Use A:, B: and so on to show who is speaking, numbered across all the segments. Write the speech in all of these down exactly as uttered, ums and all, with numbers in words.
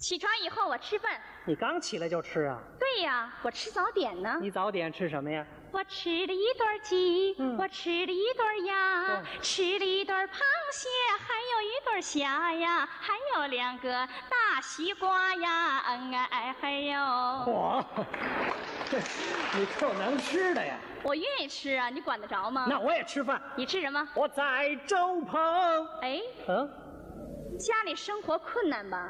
A: 起床以后我吃饭。
B: 你刚起来就吃啊？
A: 对呀，我吃早点呢。
B: 你早点吃什么呀？
A: 我吃了一对鸡，
B: 嗯、
A: 我吃了一对鸭，嗯、吃了一对螃蟹，还有一对虾呀，还有两个大西瓜呀，嗯哎，还有。
B: 嚯，你够能吃的呀！
A: 我愿意吃啊，你管得着吗？
B: 那我也吃饭。
A: 你吃什么？
B: 我在周鹏。
A: 哎，
B: 嗯，
A: 家里生活困难吧？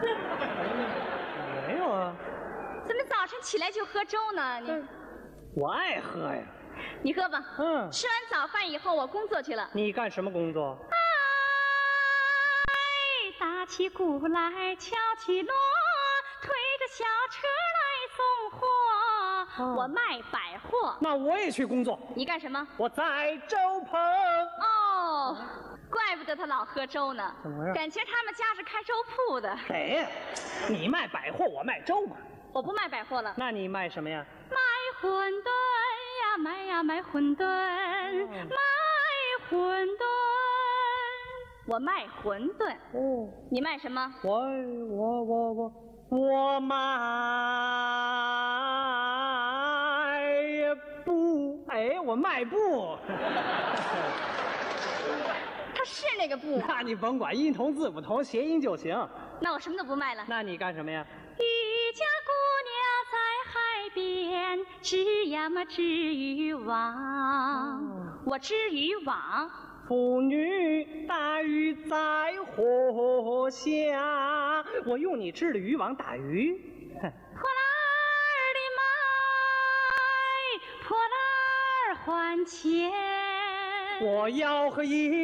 B: 没有啊。
A: 怎么早晨起来就喝粥呢？你。嗯，
B: 我爱喝呀。
A: 你喝吧。
B: 嗯。
A: 吃完早饭以后，我工作去了。
B: 你干什么工作？
A: 哎，打起鼓来，敲起锣，推着小车来送货。哦、我卖百货。
B: 那我也去工作。
A: 你干什么？
B: 我在周鹏。
A: 哦，怪不得他老喝粥呢。
B: 怎么回事？
A: 感情他们家是开粥铺的。
B: 谁呀？你卖百货，我卖粥嘛。
A: 我不卖百货了。
B: 那你卖什么呀？
A: 卖馄饨呀，卖呀卖馄饨，哦、卖馄饨。我卖馄饨。哦，你卖什么？
B: 我我我我我卖布。哎，我卖布。
A: 他是那个布。
B: 那你甭管，音同字不同，谐音就行。
A: 那我什么都不卖了。
B: 那你干什么呀？
A: 渔家姑娘在海边织呀嘛织渔网。哦、我织渔网。
B: 妇女打鱼在火下，我用你织的渔网打鱼。
A: 破烂儿的卖，破烂儿还钱。
B: 我要和一